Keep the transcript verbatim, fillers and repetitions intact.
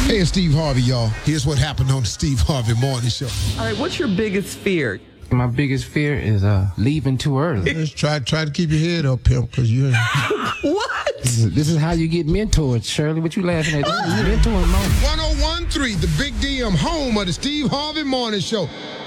Hey, it's Steve Harvey, y'all. Here's what happened on the Steve Harvey Morning Show. All right, what's your biggest fear? My biggest fear is uh, leaving too early. Just try, try to keep your head up, pimp, because you. What? This is, this is how you get mentored, Shirley. What you laughing at? This is mentoring, mom. one oh one point three, the Big D M, home of the Steve Harvey Morning Show.